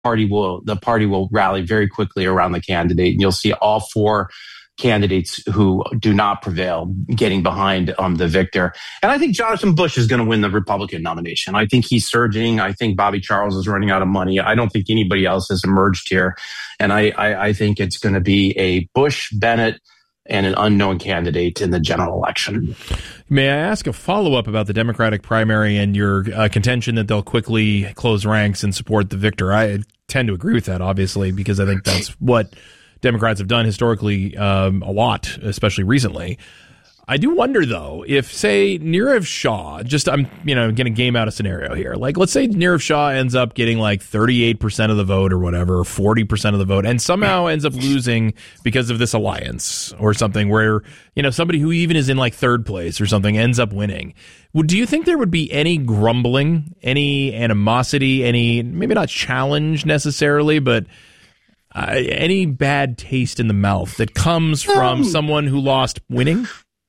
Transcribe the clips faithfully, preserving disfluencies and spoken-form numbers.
party will the party will rally very quickly around the candidate, and you'll see all four candidates who do not prevail getting behind um, the victor. And I think Jonathan Bush is going to win the Republican nomination. I think he's surging. I think Bobby Charles is running out of money. I don't think anybody else has emerged here. And I, I, I think it's going to be a Bush, Bennett, and an unknown candidate in the general election. May I ask a follow-up about the Democratic primary and your uh, contention that they'll quickly close ranks and support the victor? I tend to agree with that, obviously, because I think that's what Democrats have done historically um, a lot, especially recently. I do wonder, though, if, say, Nirav Shah, just I'm, you know, going to game out a scenario here. Like, let's say Nirav Shah ends up getting like thirty-eight percent of the vote or whatever, or forty percent of the vote, and somehow ends up losing because of this alliance or something where, you know, somebody who even is in like third place or something ends up winning. Would, do you think there would be any grumbling, any animosity, any, maybe not challenge necessarily, but uh, any bad taste in the mouth that comes from um, someone who lost winning?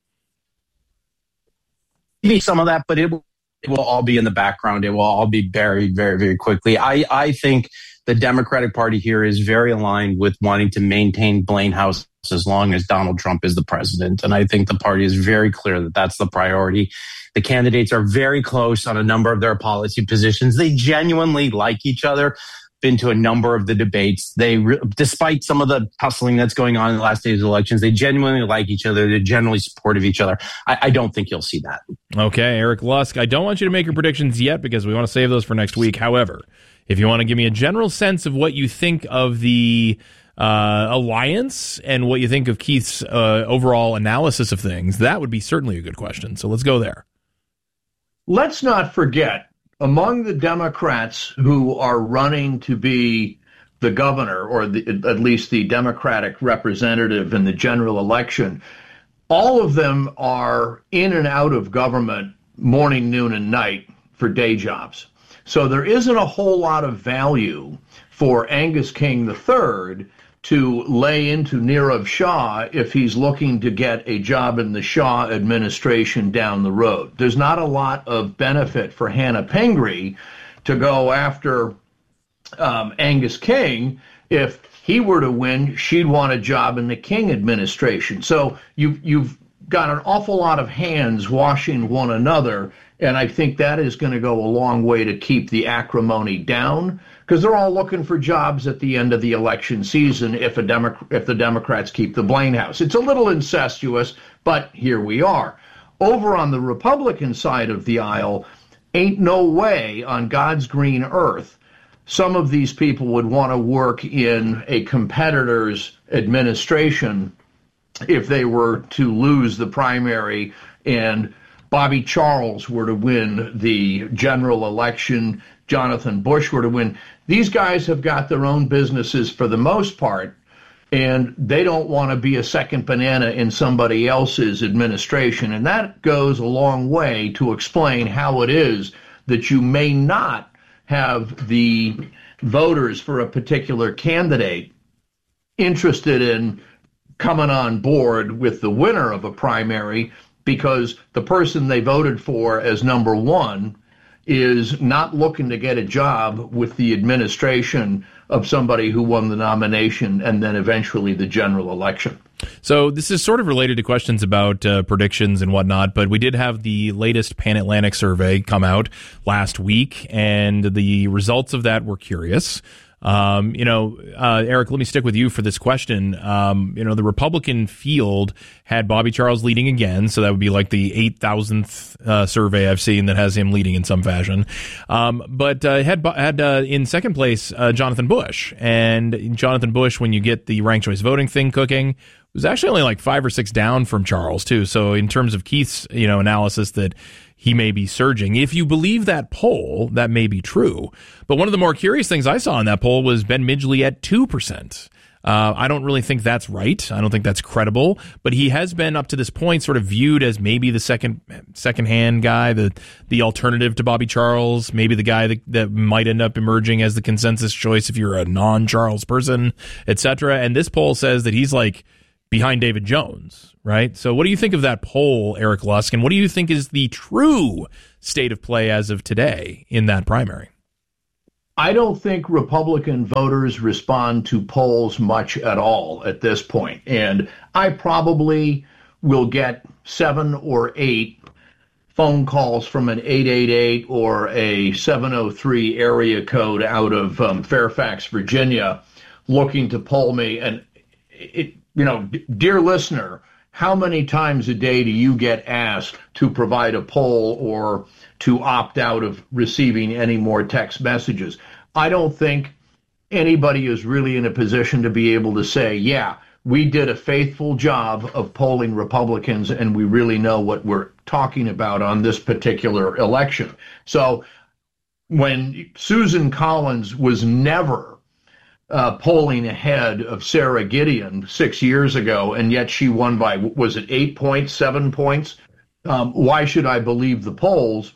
Maybe some of that, but it will, it will all be in the background. It will all be buried very, very quickly. I, I think the Democratic Party here is very aligned with wanting to maintain Blaine House as long as Donald Trump is the president. And I think the party is very clear that that's the priority. The candidates are very close on a number of their policy positions. They genuinely like each other. Been to a number of the debates. They, re- despite some of the tussling that's going on in the last days of elections, they genuinely like each other. They're generally supportive of each other. I, I don't think you'll see that. Okay, Eric Lusk, I don't want you to make your predictions yet because we want to save those for next week. However, if you want to give me a general sense of what you think of the uh, alliance and what you think of Keith's uh, overall analysis of things, that would be certainly a good question. So let's go there. Let's not forget, among the Democrats who are running to be the governor, or the, at least the Democratic representative in the general election, all of them are in and out of government morning, noon, and night for day jobs. So there isn't a whole lot of value for Angus King the third to lay into Nirav Shah if he's looking to get a job in the Shah administration down the road. There's not a lot of benefit for Hannah Pingree to go after um, Angus King. If he were to win, she'd want a job in the King administration. So you've, you've got an awful lot of hands washing one another, and I think that is going to go a long way to keep the acrimony down, because they're all looking for jobs at the end of the election season if a Demo- if the Democrats keep the Blaine House. It's a little incestuous, but here we are. Over on the Republican side of the aisle, ain't no way on God's green earth some of these people would want to work in a competitor's administration if they were to lose the primary and Bobby Charles were to win the general election, Jonathan Bush were to win. These guys have got their own businesses for the most part, and they don't want to be a second banana in somebody else's administration. And that goes a long way to explain how it is that you may not have the voters for a particular candidate interested in coming on board with the winner of a primary, because the person they voted for as number one is not looking to get a job with the administration of somebody who won the nomination and then eventually the general election. So this is sort of related to questions about uh, predictions and whatnot, but we did have the latest Pan Atlantic survey come out last week, and the results of that were curious. Um, you know, uh, Eric, let me stick with you for this question. Um, you know, the Republican field had Bobby Charles leading again, so that would be like the eight thousandth uh, survey I've seen that has him leading in some fashion. Um, but uh, had had uh, in second place uh, Jonathan Bush, and Jonathan Bush, when you get the ranked choice voting thing cooking, was actually only like five or six down from Charles too. So in terms of Keith's, you know, analysis that he may be surging, if you believe that poll, that may be true. But one of the more curious things I saw in that poll was Ben Midgley at two percent. Uh, I don't really think that's right. I don't think that's credible. But he has been up to this point sort of viewed as maybe the second second hand guy, the the alternative to Bobby Charles, maybe the guy that, that might end up emerging as the consensus choice if you're a non-Charles person, et cetera. And this poll says that he's like behind David Jones, right? So what do you think of that poll, Eric Lusk, and what do you think is the true state of play as of today in that primary? I don't think Republican voters respond to polls much at all at this point. And I probably will get seven or eight phone calls from an eight eight eight or a seven oh three area code out of um, Fairfax, Virginia, looking to poll me. And, it, you know, dear listener, how many times a day do you get asked to provide a poll or to opt out of receiving any more text messages? I don't think anybody is really in a position to be able to say, yeah, we did a faithful job of polling Republicans and we really know what we're talking about on this particular election. So when Susan Collins was never uh, polling ahead of Sarah Gideon six years ago, and yet she won by, was it eight points, seven points? Um, why should I believe the polls?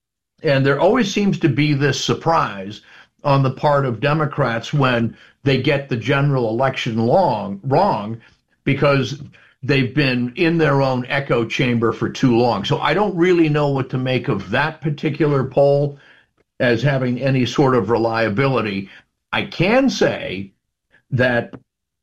And there always seems to be this surprise on the part of Democrats when they get the general election long, wrong because they've been in their own echo chamber for too long. So I don't really know what to make of that particular poll as having any sort of reliability. I can say that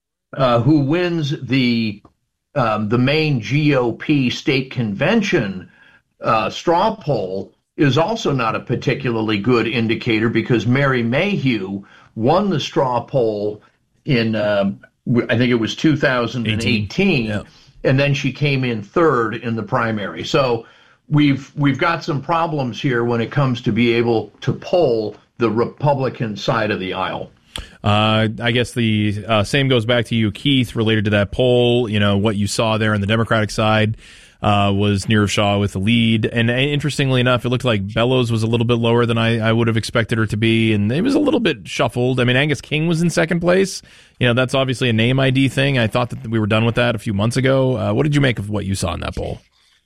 uh, who wins the um, the main G O P state convention uh, straw poll is also not a particularly good indicator because Mary Mayhew won the straw poll in, um, I think it was two thousand eighteen, yeah. And then she came in third in the primary. So we've we've got some problems here when it comes to be able to poll the Republican side of the aisle. Uh, I guess the uh, same goes back to you, Keith, related to that poll. You know, what you saw there on the Democratic side. Uh, was Nirav Shah with the lead. And interestingly enough, it looked like Bellows was a little bit lower than I, I would have expected her to be. And it was a little bit shuffled. I mean, Angus King was in second place. You know, that's obviously a name I D thing. I thought that we were done with that a few months ago. Uh, what did you make of what you saw in that poll?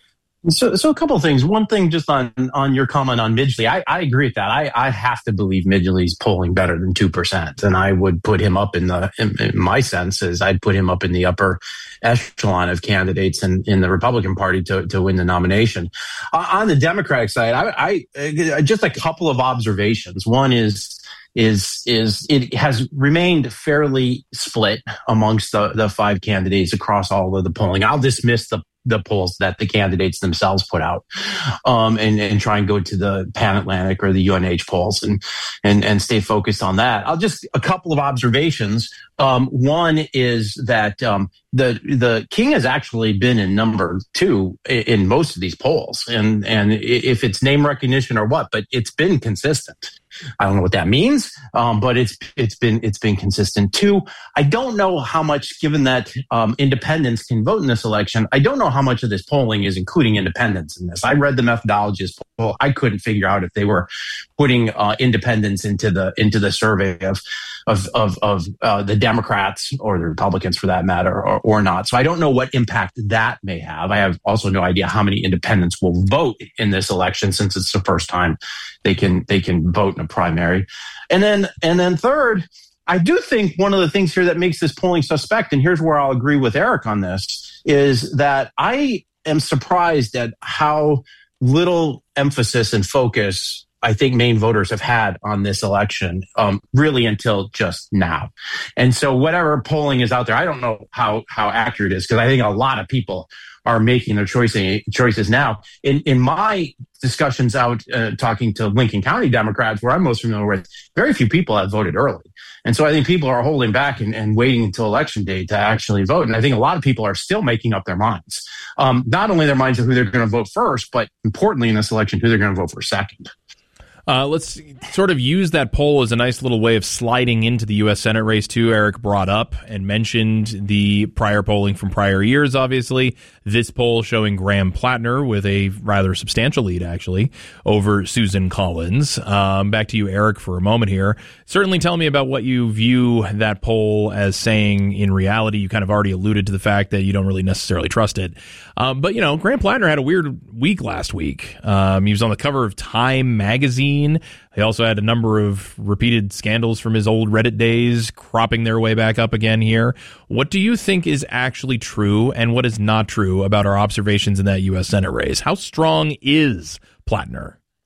So, so a couple of things. One thing, just on on your comment on Midgley, I, I agree with that. I, I have to believe Midgley's polling better than two percent, and I would put him up in the. In, in my sense is I'd put him up in the upper echelon of candidates in, in the Republican Party to to win the nomination. Uh, on the Democratic side, I, I just a couple of observations. One is. is is it has remained fairly split amongst the, the five candidates across all of the polling. I'll dismiss the the polls that the candidates themselves put out, um, and, and try and go to the Pan Atlantic or the U N H polls and, and, and stay focused on that. I'll just, a couple of observations. Um, one is that, um, the, the King has actually been in number two in, in most of these polls. And, and if it's name recognition or what, but it's been consistent. I don't know what that means, um, but it's it's been it's been consistent. Two, I don't know how much, given that um, independents can vote in this election, I don't know how much of this polling is including independents in this. I read the methodology poll. I couldn't figure out if they were putting uh, independents into the into the survey of of of, of uh, the Democrats or the Republicans, for that matter, or, or not. So I don't know what impact that may have. I have also no idea how many independents will vote in this election, since it's the first time they can they can vote in a primary. And then and then third, I do think one of the things here that makes this polling suspect, and here's where I'll agree with Eric on this, is that I am surprised at how little emphasis and focus I think Maine voters have had on this election, um, really until just now. And so whatever polling is out there, I don't know how, how accurate it is, because I think a lot of people are making their choices choices now. In in my discussions out uh, talking to Lincoln County Democrats, where I'm most familiar with, very few people have voted early. And so I think people are holding back and, and waiting until election day to actually vote. And I think a lot of people are still making up their minds, um, not only their minds of who they're going to vote first, but importantly in this election, who they're going to vote for second. Uh, let's sort of use that poll as a nice little way of sliding into the U S Senate race, too. Eric brought up and mentioned the prior polling from prior years, obviously. This poll showing Graham Plattner with a rather substantial lead, actually, over Susan Collins. Um, back to you, Eric, for a moment here. Certainly tell me about what you view that poll as saying in reality. You kind of already alluded to the fact that you don't really necessarily trust it. Um, but, you know, Graham Plattner had a weird week last week. Um, he was on the cover of Time magazine. He also had a number of repeated scandals from his old Reddit days cropping their way back up again here. What do you think is actually true and what is not true about our observations in that U S Senate race? How strong is Plattner?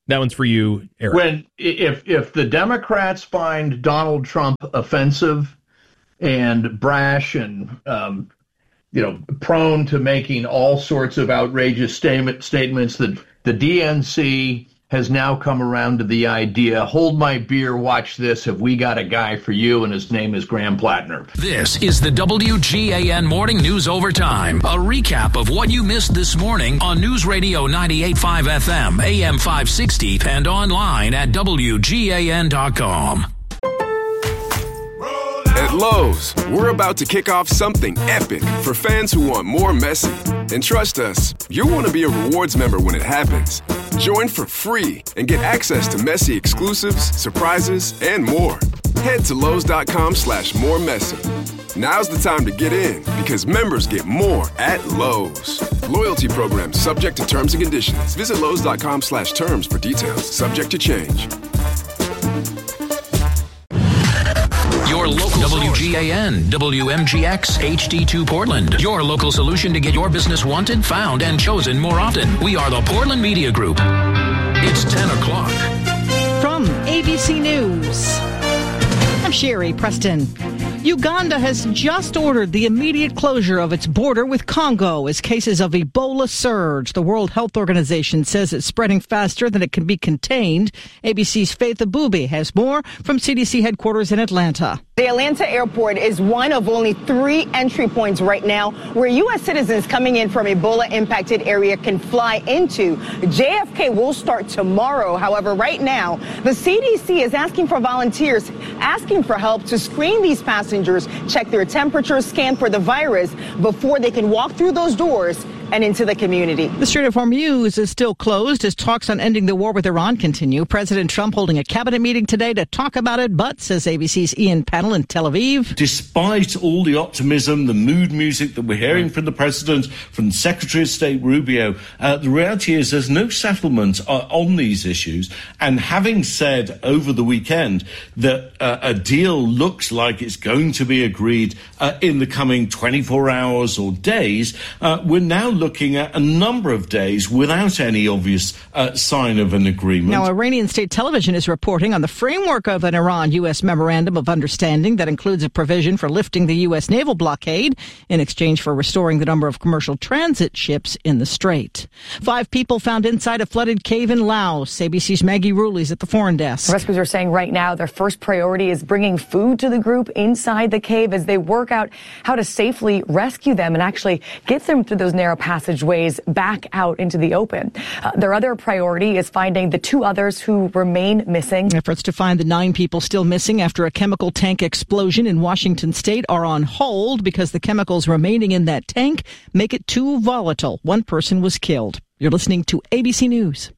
That one's for you, Eric. When if if the Democrats find Donald Trump offensive and brash and um, you know prone to making all sorts of outrageous statement, statements, that the D N C has now come around to the idea, hold my beer, watch this, have we got a guy for you, and his name is Graham Plattner. This is the W G A N Morning News Overtime, a recap of what you missed this morning on News Radio ninety-eight point five F M, A M five sixty, and online at W G A N dot com. At Lowe's, we're about to kick off something epic for fans who want more Messi. And trust us, you'll want to be a rewards member when it happens. Join for free and get access to Messi exclusives, surprises, and more. Head to Lowe's.com slash more Messi. Now's the time to get in because members get more at Lowe's. Loyalty program subject to terms and conditions. Visit Lowe's.com slash terms for details. Subject to change. Your local W G A N, W M G X, H D two Portland. Your local solution to get your business wanted, found, and chosen more often. We are the Portland Media Group. It's ten o'clock. From A B C News, I'm Sherry Preston. Uganda has just ordered the immediate closure of its border with Congo as cases of Ebola surge. The World Health Organization says it's spreading faster than it can be contained. A B C's Faith Abubi has more from C D C headquarters in Atlanta. The Atlanta airport is one of only three entry points right now where U S citizens coming in from Ebola-impacted area can fly into. J F K will start tomorrow. However, right now, the C D C is asking for volunteers, asking for help to screen these passengers, check their temperature, scan for the virus before they can walk through those doors and into the community. The Strait of Hormuz is still closed as talks on ending the war with Iran continue. President Trump holding a cabinet meeting today to talk about it, but, says A B C's Ian Pannell in Tel Aviv, despite all the optimism, the mood music that we're hearing from the president, from Secretary of State Rubio, uh, the reality is there's no settlement uh, on these issues. And having said over the weekend that uh, a deal looks like it's going to be agreed uh, in the coming twenty-four hours or days, uh, we're now looking at a number of days without any obvious uh, sign of an agreement. Now, Iranian state television is reporting on the framework of an Iran-U S memorandum of understanding that includes a provision for lifting the U S naval blockade in exchange for restoring the number of commercial transit ships in the strait. Five people found inside a flooded cave in Laos. A B C's Maggie Ruley's at the foreign desk. Rescuers are saying right now their first priority is bringing food to the group inside the cave as they work out how to safely rescue them and actually get them through those narrow passageways back out into the open. Uh, their other priority is finding the two others who remain missing. Efforts to find the nine people still missing after a chemical tank explosion in Washington state are on hold because the chemicals remaining in that tank make it too volatile. One person was killed. You're listening to A B C News.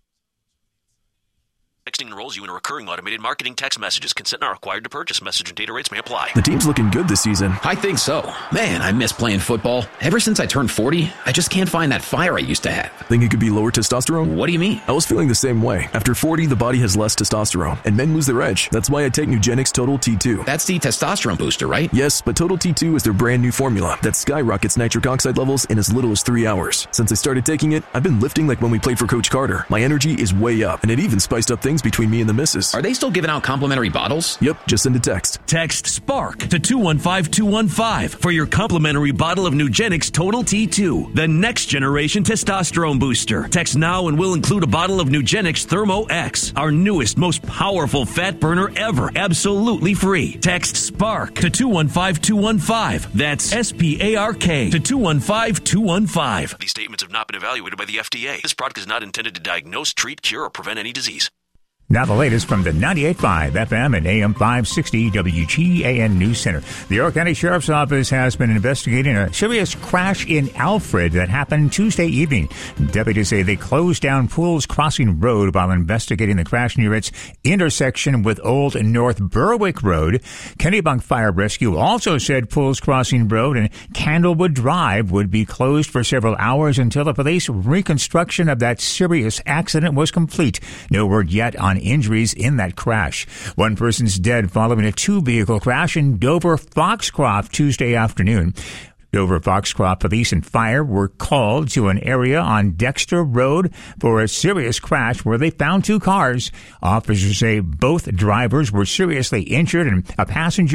Texting enrolls you in a recurring automated marketing text messages. Consent not required to purchase. Message and data rates may apply. The team's looking good this season. I think so. Man, I miss playing football. Ever since I turned forty, I just can't find that fire I used to have. Think it could be lower testosterone? What do you mean? I was feeling the same way. After forty, the body has less testosterone, and men lose their edge. That's why I take Nugenix Total T two. That's the testosterone booster, right? Yes, but Total T two is their brand new formula that skyrockets nitric oxide levels in as little as three hours. Since I started taking it, I've been lifting like when we played for Coach Carter. My energy is way up, and it even spiced up things between me and the missus. Are they still giving out complimentary bottles? Yep, just send a text. Text SPARK to two one five two one five for your complimentary bottle of Nugenix Total T two, the next generation testosterone booster. Text now and we'll include a bottle of Nugenix Thermo X, our newest, most powerful fat burner ever, absolutely free. Text SPARK to two one five two one five. That's S P A R K to two one five two one five. These statements have not been evaluated by the F D A. This product is not intended to diagnose, treat, cure, or prevent any disease. Now the latest from the ninety-eight point five F M and A M five sixty W G A N News Center. The York County Sheriff's Office has been investigating a serious crash in Alfred that happened Tuesday evening. Deputies say they closed down Pools Crossing Road while investigating the crash near its intersection with Old North Berwick Road. Kennebunk Fire Rescue also said Pools Crossing Road and Candlewood Drive would be closed for several hours until the police reconstruction of that serious accident was complete. No word yet on injuries in that crash. One person's dead following a two-vehicle crash in Dover Foxcroft Tuesday afternoon. Dover Foxcroft Police and Fire were called to an area on Dexter Road for a serious crash where they found two cars. Officers say both drivers were seriously injured and a passenger